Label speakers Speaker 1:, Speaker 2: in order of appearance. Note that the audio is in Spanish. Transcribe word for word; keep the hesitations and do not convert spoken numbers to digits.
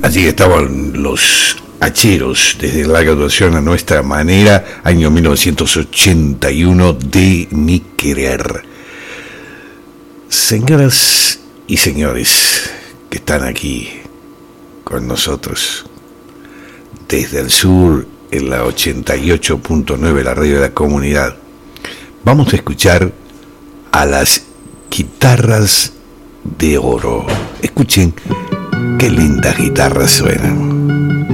Speaker 1: Allí estaban los Hacheros, desde la graduación a nuestra manera, año mil novecientos ochenta y uno, de Mi Querer. Señoras y señores que están aquí con nosotros, desde el sur, en la ochenta y ocho punto nueve, la radio de la comunidad, vamos a escuchar a las Guitarras de Oro. Escuchen qué lindas guitarras suenan.